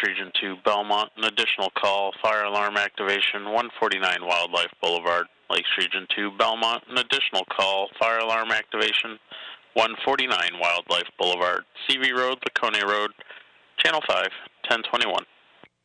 Region 2, Belmont. An additional call, fire alarm activation, 149 Wildlife Boulevard, Lakes Region 2, Belmont. An additional call, fire alarm activation, 149 Wildlife Boulevard, CV Road, Laconia Road, Channel 5, 1021.